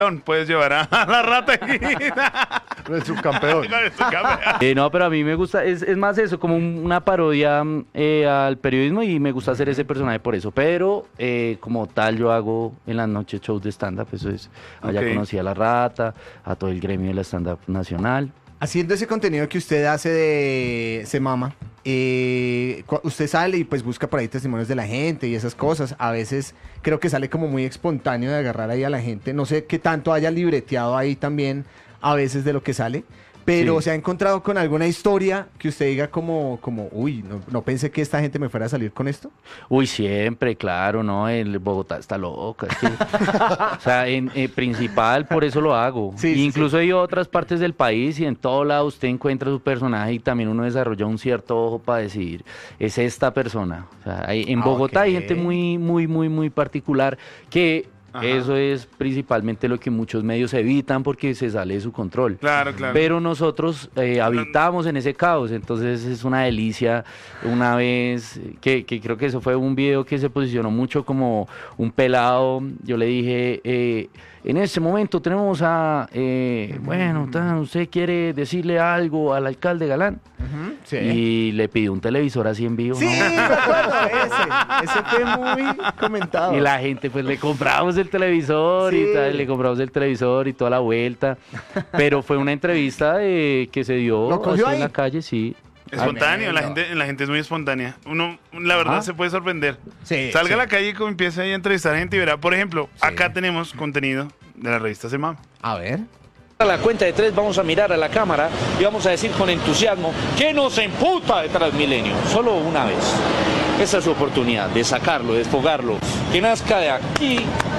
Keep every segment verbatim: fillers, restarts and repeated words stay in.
puedes llevar a, a la rata. No es subcampeón. Eh, no, pero a mí me gusta, es, es más eso, como un- una parodia eh, al periodismo y me gusta hacer ese personaje por eso. Pero eh, como tal yo hago en las noches shows de stand-up, eso es, allá Ok. conocí a La Rata, a todo el gremio de la stand-up nacional. Haciendo ese contenido que usted hace de Se Mama, eh, cu- usted sale y pues busca por ahí testimonios de la gente y esas cosas. A veces creo que sale como muy espontáneo de agarrar ahí a la gente. No sé qué tanto haya libreteado ahí también a veces de lo que sale. Pero Sí. se ha encontrado con alguna historia que usted diga como, como uy, no, no pensé que esta gente me fuera a salir con esto. Uy, siempre, claro, ¿no? El Bogotá está loca. Es que, o sea, en eh, principal, por eso lo hago. Sí, sí, Incluso he ido a otras partes del país y en todo lado usted encuentra su personaje y también uno desarrolla un cierto ojo para decir, es esta persona. O sea, hay- en Ah, Bogotá hay ok. gente muy, muy, muy, muy particular que Ajá. eso es principalmente lo que muchos medios evitan porque se sale de su control. Claro, claro. Pero nosotros eh, habitamos en ese caos, entonces es una delicia. Una vez, que, que creo que eso fue un video que se posicionó mucho como un pelado, yo le dije, eh, en este momento tenemos a, eh, bueno, tan, ¿usted quiere decirle algo al alcalde Galán? Sí. Y le pidió un televisor así en vivo. Sí, ¿no? me acuerdo de ese. Ese fue muy comentado. Y la gente, pues le compramos el televisor Sí. y tal, le compramos el televisor y toda la vuelta. Pero fue una entrevista de, que se dio ¿Lo cogió así ahí? en la calle, sí. Espontáneo, la Tremendo. gente, la gente es muy espontánea. Uno, la verdad, Ajá. se puede sorprender. Sí, Salga sí. a la calle y como empieza ahí a entrevistar gente y verá. Por ejemplo, acá tenemos contenido de la revista Se Mama. A ver. A la cuenta de tres vamos a mirar a la cámara y vamos a decir con entusiasmo que nos emputa de Transmilenio. Solo una vez. Esta es su oportunidad de sacarlo, de desfogarlo. Que nazca de aquí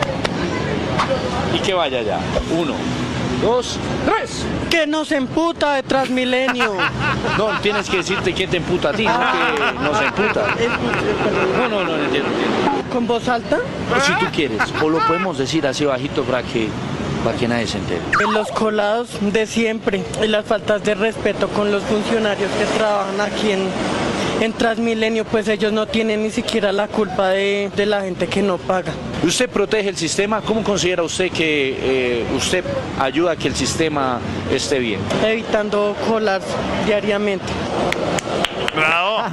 y que vaya allá. Uno, dos, tres. Que nos emputa de Transmilenio. No, tienes que decirte que te emputa a ti, no que nos emputa. No, no, no, entiendo, entiendo. ¿Con voz alta? O si tú quieres, o lo podemos decir así bajito para que, para que nadie se entere. En los colados de siempre y las faltas de respeto con los funcionarios que trabajan aquí en, en Transmilenio, pues ellos no tienen ni siquiera la culpa de, de la gente que no paga. ¿Usted protege el sistema? ¿Cómo considera usted que eh, usted ayuda a que el sistema esté bien? Evitando colas diariamente. ¡Bravo!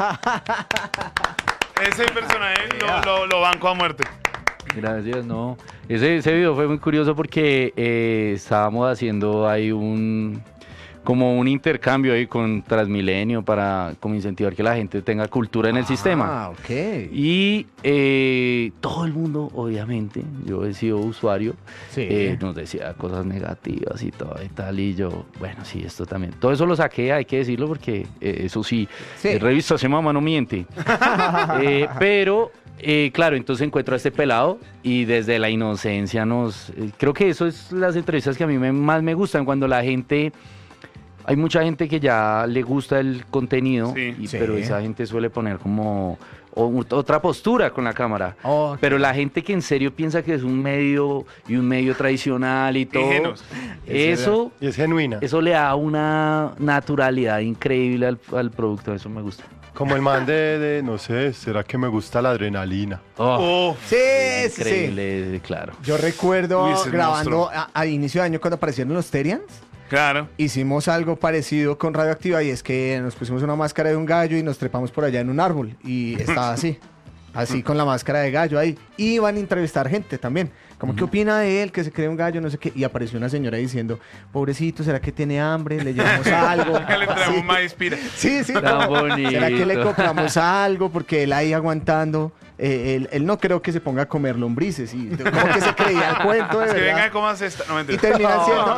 Ese personaje lo, lo, lo banco a muerte. Gracias, no. Ese, ese video fue muy curioso porque eh, estábamos haciendo ahí un como un intercambio ahí con Transmilenio para como incentivar que la gente tenga cultura en el sistema. Ah, ok. Y eh, todo el mundo, obviamente, yo he sido usuario, Sí. eh, nos decía cosas negativas y todo y tal, y yo, bueno, sí, esto también. Todo eso lo saqué, hay que decirlo, porque eh, eso sí, Sí. el revista Se Mama no miente. Eh, pero, eh, claro, entonces encuentro a este pelado y desde la inocencia nos... eh, creo que eso es las entrevistas que a mí me- más me gustan, cuando la gente... Hay mucha gente que ya le gusta el contenido, Sí. y- Sí. pero esa gente suele poner como o- otra postura con la cámara. Oh, Pero la gente que en serio piensa que es un medio y un medio tradicional y todo, Ingenuos. eso, Y es genuina. eso le da una naturalidad increíble al, al producto, eso me gusta. Como el man de, de, no sé, ¿será que me gusta la adrenalina? Oh, Oh, Sí, sí, sí. increíble, claro. Yo recuerdo Uy, ese grabando monstruo. a, a inicio de año cuando aparecieron los Terians. claro. Hicimos algo parecido con Radioactiva y es que nos pusimos una máscara de un gallo y nos trepamos por allá en un árbol y estaba así, así con la máscara de gallo ahí. Y iban a entrevistar gente también, como qué opina de él, que se cree un gallo, no sé qué. Y apareció una señora diciendo, pobrecito, ¿será que tiene hambre? ¿Le llevamos algo? Que le traemos Sí. maíz pira. Sí, sí. Tan como, ¿será que le bonito. compramos algo? Porque él ahí aguantando. eh, él, él no creo que se ponga a comer lombrices. Y como que se creía el cuento de Que verdad. venga, comas esta. No, Y mentira. terminan siendo,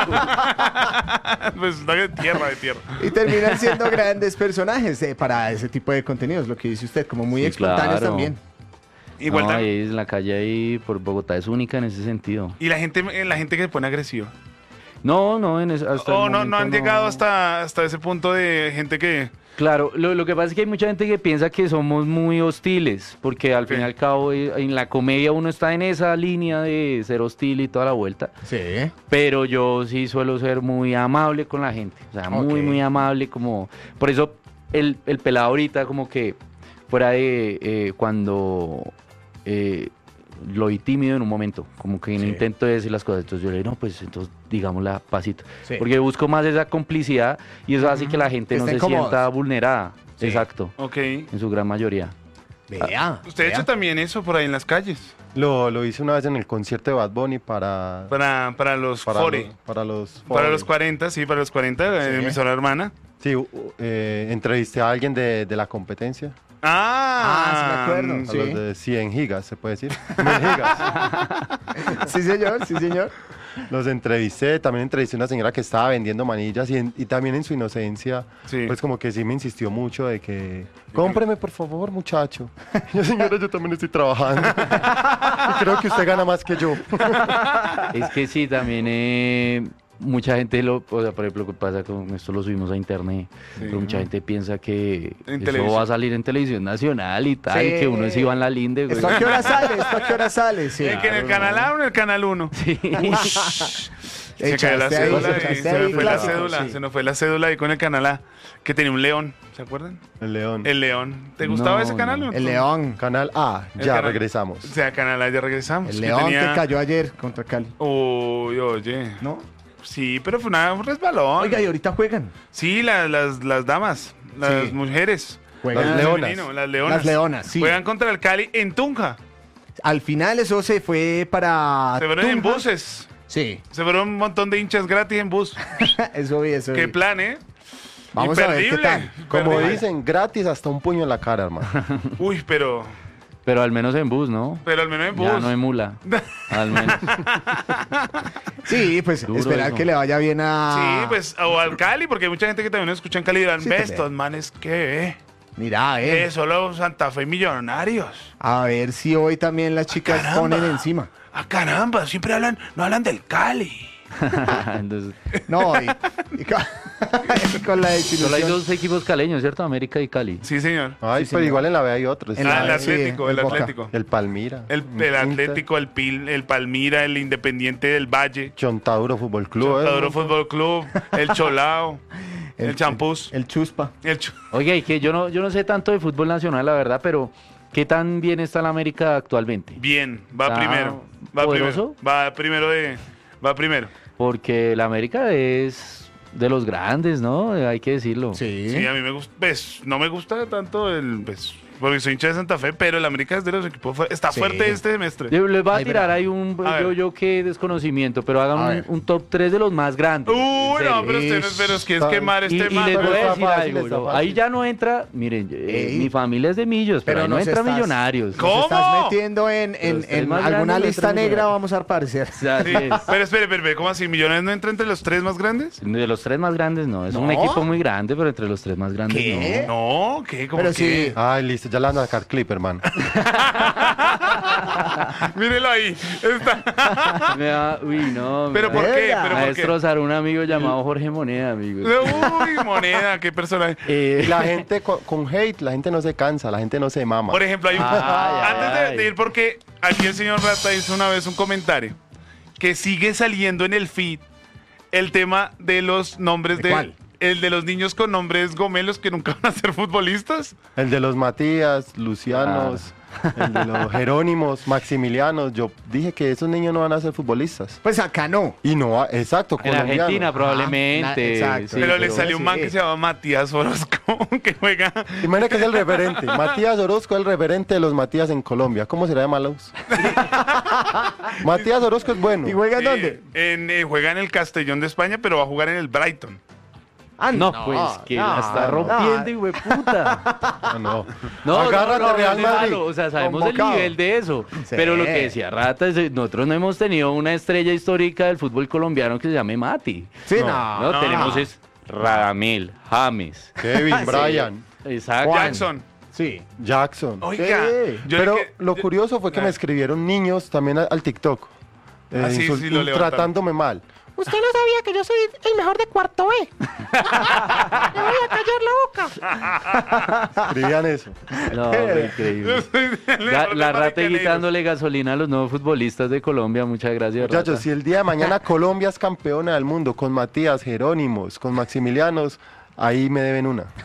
Pues está de tierra, de tierra. y terminan siendo grandes personajes eh, para ese tipo de contenidos, lo que dice usted, como muy Sí, espontáneos claro. también. Igual No, también. ahí en la calle ahí por Bogotá es única en ese sentido. Y la gente, la gente que se pone agresiva. No, no, en ese, hasta O el no, no momento han llegado hasta, hasta ese punto de gente que... Claro, lo, lo que pasa es que hay mucha gente que piensa que somos muy hostiles, porque al Ok. fin y al cabo eh, en la comedia uno está en esa línea de ser hostil y toda la vuelta, Sí. pero yo sí suelo ser muy amable con la gente, o sea, muy, Ok. muy amable, como, por eso el, el pelado ahorita como que fuera de eh, cuando... eh, lo vi tímido en un momento, como que no Sí. intento decir las cosas. Entonces yo le dije, no, pues entonces digámosla pasito. Sí. Porque busco más esa complicidad y eso hace que la gente Que no se estén cómodos. sienta vulnerada. Sí. Exacto, Ok. en su gran mayoría. Vea. Usted ha vea. hecho también eso por ahí en las calles. Lo, lo hice una vez en el concierto de Bad Bunny para... Para, para los para Fore. los- para los... Para Fore. los cuarenta, sí, para los cuarenta, Sí. de emisora hermana. Sí, u- u- eh, entrevisté a alguien de, de la competencia. Ah, Ah, sí me acuerdo. A Sí. los de cien gigas, se puede decir. mil gigas. Sí, señor, sí, señor. Los entrevisté, también entrevisté a una señora que estaba vendiendo manillas y, en- y también en su inocencia, Sí. pues como que sí me insistió mucho de que, cómpreme por favor, muchacho. Y yo, señora, yo también estoy trabajando. Y creo que usted gana más que yo. Es que sí, también eh, mucha gente lo, o sea, por ejemplo, lo que pasa con esto lo subimos a internet, pero mucha gente piensa que En eso televisión. va a salir en televisión nacional y tal, Sí. y que uno es Iván Lalinde, güey. ¿Esto a qué hora sale? ¿Esto a qué hora sale? Sí. ¿En, que en el canal A o en el canal uno? Sí. Se cayó la Echaste ahí, cédula, y echaste se ahí me fue la clásico, cédula, sí. se nos fue la cédula ahí con el canal A, que tenía un león, ¿se acuerdan? El León. El león. ¿Te gustaba No, ese canal? no. no? El León. Canal A, El ya canal- regresamos. O sea, canal A ya regresamos. El que León tenía- que cayó ayer contra Cali. Uy, oye. ¿No? Sí, pero fue una, un resbalón. Oiga, y ahorita juegan. Sí, la- las, las damas, las Sí. mujeres. Juegan. Las leonas. Femenino, las leonas. Las leonas, sí. Juegan contra el Cali en Tunja. Al final eso se fue para. Se fueron en Tunja. buses. Sí, Se fueron un montón de hinchas gratis en bus. eso vi, eso vi. Qué plan, ¿eh? Vamos a ver qué Imperdible. tal. Como Imperdible. dicen, gratis hasta un puño en la cara, hermano. Uy, pero, Pero al menos en bus, ¿no? pero al menos en bus. Ya no en mula. Al menos. Sí, pues Duro esperar eso. que le vaya bien a. Sí, pues, o al Cali, porque hay mucha gente que también nos escucha en Cali y dirán, Sí, ve también. estos manes que, eh, Mira, eh. eh, solo Santa Fe Millonarios. A ver si hoy tamén las chicas Caramba. ponen encima. Ah, caramba, siempre hablan, no hablan del Cali. Entonces, No, y, y con, y con la solo hay desilusión. dos equipos caleños, ¿cierto? América y Cali. Sí, señor. Ay, Sí, pero señor. igual en la B hay otros. En Ah, la- el sí, Atlético, el el Boca. Atlético. El Palmira. El, el Inter, Atlético, el Pil, el Palmira, el Independiente del Valle, Chontaduro Fútbol Club. ¿eh? Chontaduro Fútbol Club, el Cholao, el Champús, El chuspa. el Chu- Oiga, y que yo no, yo no sé tanto de fútbol nacional, la verdad, pero ¿qué tan bien está la América actualmente? Bien, va ¿Está primero. Va poderoso? primero. Va primero de. Va primero. Porque la América es de los grandes, ¿no? Hay que decirlo. Sí. Sí, a mí me gusta. Pues, no me gusta tanto el. Pues, porque soy hincha de Santa Fe, pero el América es de los equipos. fu- Está Sí. fuerte este semestre. Yo les voy a Ay, tirar verá. ahí un A yo, ver. yo que desconocimiento, pero hagan A un, ver. un top tres de los más grandes. en Uy, serio. no, pero usted no- pero es que es Está- quemar Y, este y man. les voy a Pero está decir fácil, algo, está yo- fácil. ahí ya no entra, miren, eh, Ey. mi familia es de Millos, pero, Pero ahí no nos entra estás- Millonarios. ¿Cómo? Nos estás metiendo en, en, Los tres en más alguna grandes, lista los tres negra, millonarios. vamos a aparecer. O sea, Sí. sí es- Pero espere, espere, ¿cómo así? ¿Millones no entra entre los tres más grandes? de los tres más grandes no, es un ¿No? equipo muy grande, pero entre los tres más grandes ¿Qué? No, ¿qué? ¿Cómo Pero que? sí. Ay, listo, ya le van a sacar clip, hermano. Mírelo ahí. Está. no. Me da- uy, no. me ¿Pero da- por qué? Venga. ¿Pero a por qué? destrozar un amigo llamado Jorge Moneda, amigos. Uy, moneda, qué personaje. Eh, Y la gente con, con hate, la gente no se cansa, la gente no se mama. Por ejemplo, hay un... Ay, ay, antes de, ay. de ir, porque aquí el señor Rata hizo una vez un comentario que sigue saliendo en el feed el tema de los nombres ¿De de... cuál? El de los niños con nombres gomelos que nunca van a ser futbolistas. El de los Matías, Lucianos, el de los Jerónimos, Maximilianos. Yo dije que esos niños no van a ser futbolistas. Pues acá no. Y no, exacto, en colombianos. Argentina probablemente. Ah, exacto. sí, pero le pero- salió un man sí. que se llama Matías Orozco, que juega... Imagina que es el referente. Matías Orozco es el referente de los Matías en Colombia. ¿Cómo será de malos? Matías Orozco es bueno. ¿Y juega en eh, dónde? en, eh, juega en el Castellón de España, pero va a jugar en el Brighton. Ah, No, pues que no, la está no. rompiendo, hijo de puta. Ah, no. No, Agárrate, no, no, Real no es Madrid. malo, o sea, sabemos Convocado. el nivel de eso. Sí. Pero lo que decía Rata es, eh, nosotros no hemos tenido una estrella histórica del fútbol colombiano que se llame Mati. Sí, No, no. No, no. tenemos es Radamel, James. Kevin, Sí. Brian, Exacto. Jackson. Sí. Jackson. Oiga, Sí. yo Pero le que- lo curioso fue que Ah. me escribieron niños también al, al TikTok. eh, Ah, sí, insult- sí, lo levantaron. tratándome mal. Usted no sabía que yo soy el mejor de cuarto B. Le voy a callar la boca. Escribían eso. No, fue increíble. La, la Rata Maricaneros. quitándole gasolina a los nuevos futbolistas de Colombia. Muchas gracias, Muchachos, Rata. si el día de mañana Colombia es campeona del mundo con Matías, Jerónimos, con Maximilianos, ahí me deben una.